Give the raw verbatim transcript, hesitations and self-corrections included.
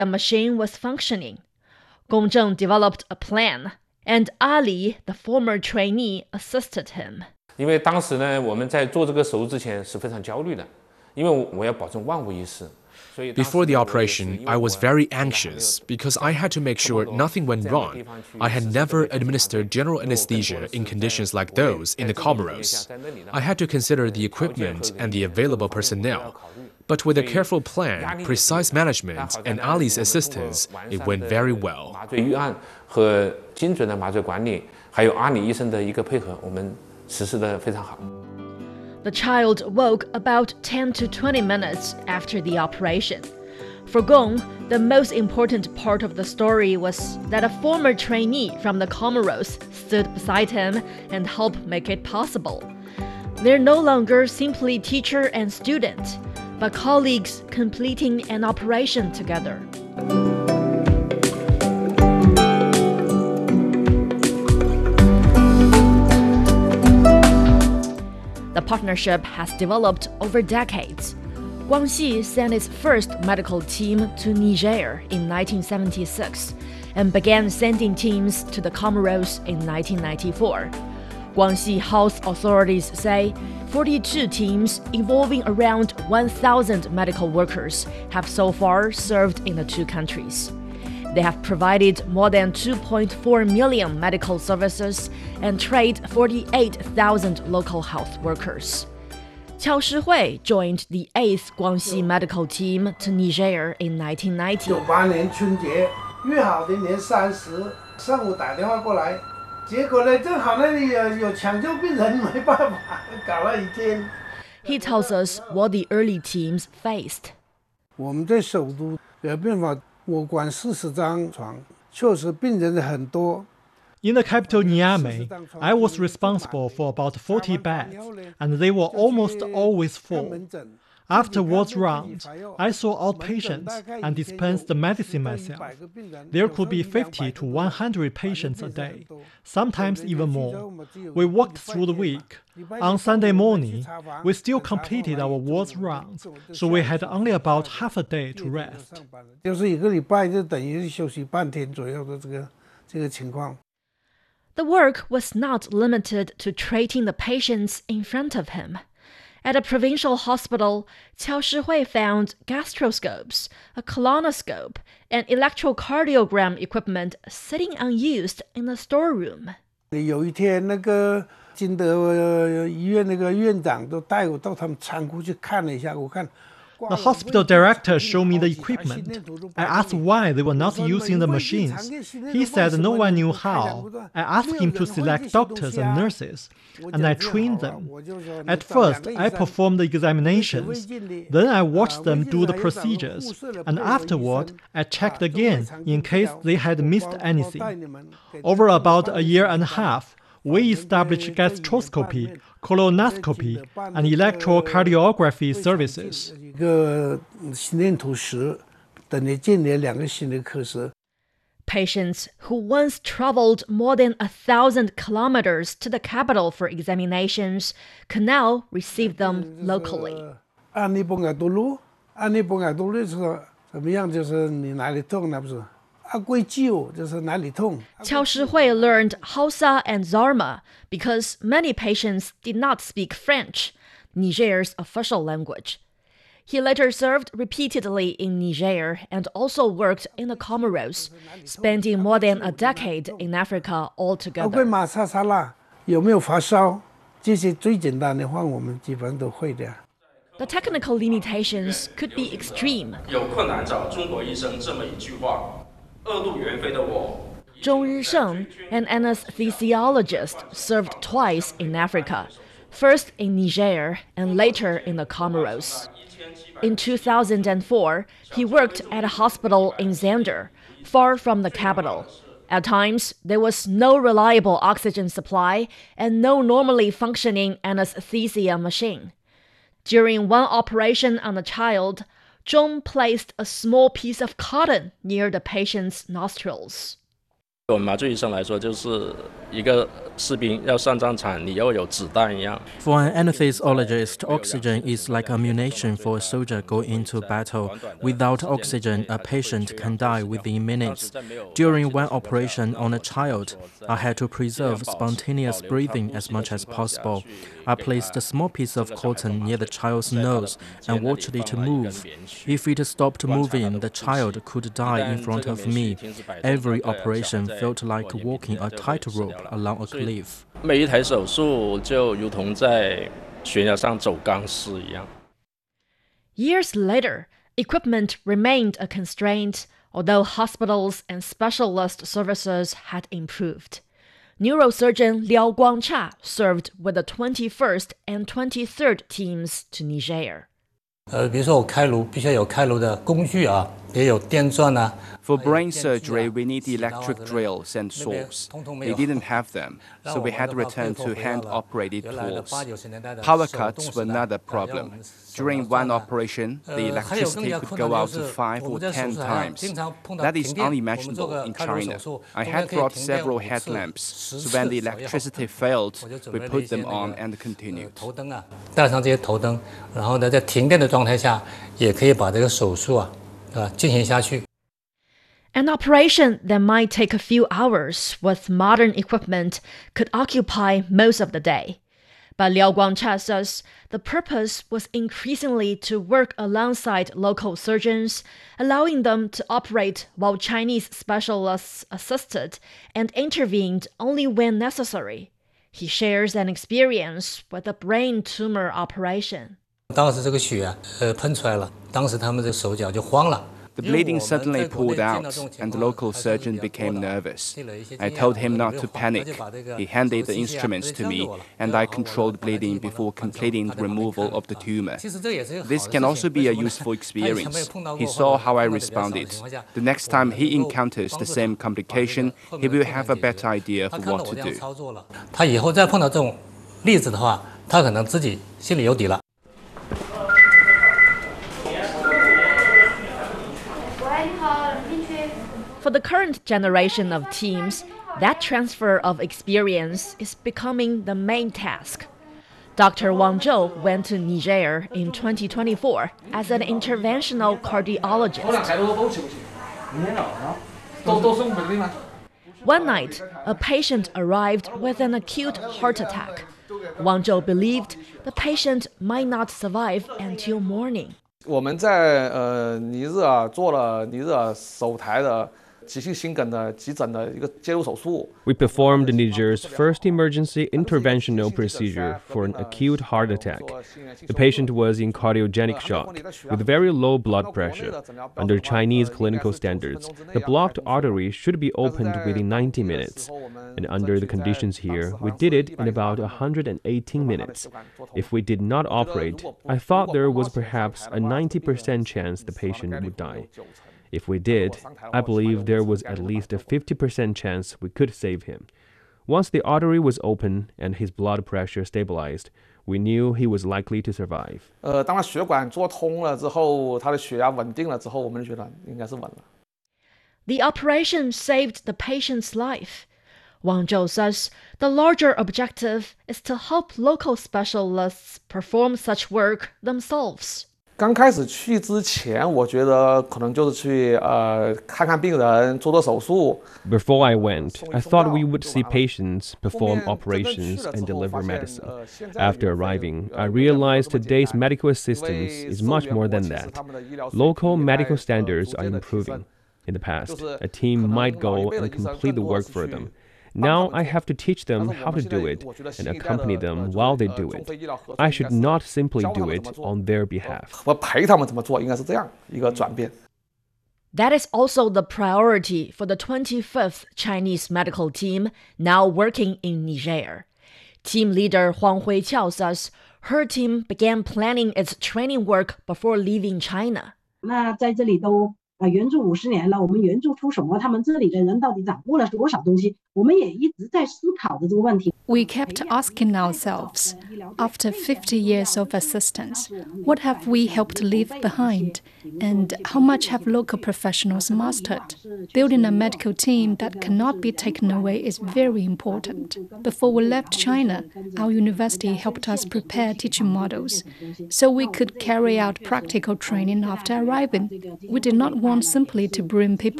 a machine was functioning. Gong Zheng developed a plan, and Ali, the former trainee, assisted him. 因为当时呢，我们在做这个手术之前是非常焦虑的，因为我要保证万无一失。 Before the operation, I was very anxious because I had to make sure nothing went wrong. I had never administered general anesthesia in conditions like those in the Comoros. I had to consider the equipment and the available personnel. But with a careful plan, precise management, and Ali's assistance, it went very well. 麻醉预案和精准的麻醉管理，还有阿里医生的一个配合，我们实施的非常好。 The child woke about ten to twenty minutes after the operation. For Gong, the most important part of the story was that a former trainee from the Comoros stood beside him and helped make it possible. They're no longer simply teacher and student, but colleagues completing an operation together. The partnership has developed over decades. Guangxi sent its first medical team to Niger in nineteen seventy-six and began sending teams to the Comoros in nineteen ninety-four. Guangxi health authorities say forty-two teams involving around one thousand medical workers have so far served in the two countries. They have provided more than two point four million medical services and trained forty-eight thousand local health workers. Qiao Shihui joined the eighth Guangxi medical team to Niger in nineteen ninety. 九八年春节，约好的年三十上午打电话过来，结果呢，正好那里有有抢救病人，没办法，搞了一天。 He tells us what the early teams faced. 我们在首都没办法。 我管四十张床，确实病人很多。 In the capital Niamey, I was responsible for about forty beds, and they were almost always full. After wards rounds, I saw outpatients and dispensed the medicine myself. There could be fifty to one hundred patients a day, sometimes even more. We worked through the week. On Sunday morning, we still completed our wards rounds, so we had only about half a day to rest. 就是一个礼拜就等于休息半天左右的这个这个情况。 The work was not limited to treating the patients in front of him. At a provincial hospital, Qiao Shihui found gastroscopes, a colonoscope, and electrocardiogram equipment sitting unused in the storeroom. 有一天，那个金德医院那个院长都带我到他们仓库去看了一下，我看。 The hospital director showed me the equipment. I asked why they were not using the machines. He said no one knew how. I asked him to select doctors and nurses, and I trained them. At first, I performed the examinations. Then I watched them do the procedures, and afterward, I checked again in case they had missed anything. Over about a year and a half, we established gastroscopy, colonoscopy, and electrocardiography services. Patients who once traveled more than a thousand kilometers to the capital for examinations can now receive them locally. 按你蹦个多路，按你蹦个多路是怎么样？就是你哪里痛，那不是？ Qiao Shihui learned Hausa and Zarma because many patients did not speak French, Niger's official language. He later served repeatedly in Niger and also worked in the Comoros, spending more than a decade in Africa altogether. The technical limitations could be extreme. Zhong Risheng, an anesthesiologist, served twice in Africa, first in Niger and later in the Comoros. In two thousand four, he worked at a hospital in Zander, far from the capital. At times, there was no reliable oxygen supply and no normally functioning anesthesia machine. During one operation on a child, Zhong placed a small piece of cotton near the patient's nostrils. 对麻醉医生来说，就是一个士兵要上战场，你要有子弹一样。 For an anesthesiologist, oxygen is like ammunition for a soldier going into battle. Without oxygen, a patient can die within minutes. During one operation on a child, I had to preserve spontaneous breathing as much as possible. I placed a small piece of cotton near the child's nose and watched it move. If it stopped moving, the child could die in front of me. Every operation felt like walking a tightrope along a cliff. 每一台手术就如同在悬崖上走钢丝一样。 Years later, equipment remained a constraint, although hospitals and specialist services had improved. Neurosurgeon Liao Guangcha served with the twenty-first and twenty-third teams to Niger. 呃，比如说我开颅必须要有开颅的工具啊，比如有电钻啊。 For brain surgery, we need electric drills and saws. They didn't have them, so we had to return to hand-operated tools. Power cuts were not a problem. During one operation, the electricity could go out to five or ten times. That is unimaginable in China. I had brought several headlamps, so when the electricity failed, we put them on and continued. 带上这些头灯，然后呢，在停电的状态下，也可以把这个手术啊，啊进行下去。 An operation that might take a few hours with modern equipment could occupy most of the day. But Liao Guangcha says the purpose was increasingly to work alongside local surgeons, allowing them to operate while Chinese specialists assisted and intervened only when necessary. He shares an experience with a brain tumor operation. 当时这个血呃喷出来了，当时他们这手脚就慌了。 The bleeding suddenly pulled out, and the local surgeon became nervous. I told him not to panic. He handed the instruments to me, and I controlled bleeding before completing the removal of the tumor. This can also be a useful experience. He saw how I responded. The next time he encounters the same complication, he will have a better idea of what to do. 他以后再碰到这种例子的话，他可能自己心里有底了。 For the current generation of teams, that transfer of experience is becoming the main task. Doctor Wang Zhou went to Niger in twenty twenty-four as an interventional cardiologist. One night, a patient arrived with an acute heart attack. Wang Zhou believed the patient might not survive until morning. 我们在呃尼日尔做了尼日尔首台的急性心梗的急诊的一个介入手术。 We performed Niger's first emergency interventional procedure for an acute heart attack. The patient was in cardiogenic shock with very low blood pressure. Under Chinese clinical standards, the blocked artery should be opened within ninety minutes. And under the conditions here, we did it in about one hundred eighteen minutes. If we did not operate, I thought there was perhaps a ninety percent chance the patient would die. If we did, I believe there was at least a fifty percent chance we could save him. Once the artery was open and his blood pressure stabilized, we knew he was likely to survive. 呃，当他血管做通了之后，他的血压稳定了之后，我们就觉得应该是稳了。 The operation saved the patient's life. Wang Zhou says the larger objective is to help local specialists perform such work themselves. 刚开始去之前，我觉得可能就是去呃看看病人，做做手术。 Before I went, I thought we would see patients, perform operations, and deliver medicine. After arriving, I realized today's medical assistance is much more than that. Local medical standards are improving. In the past, a team might go and complete the work for them. Now I have to teach them how to do it and accompany them while they do it. I should not simply do it on their behalf. 我陪他们怎么做，应该是这样一个转变。 That is also the priority for the twenty-fifth Chinese medical team now working in Niger. Team leader Huang Huiqiao says her team began planning its training work before leaving China. 那在这里都啊，援助五十年了，我们援助出什么？他们这里的人到底掌握了多少东西？我们也一直在思考的这个问题。 We kept asking ourselves, after fifty years of assistance, what have we helped leave behind, and how much have local professionals mastered? Building a medical team that cannot be taken away is very important. Before we left China, our university helped us prepare teaching models, so we could carry out practical training after arriving. We did not want simply to bring people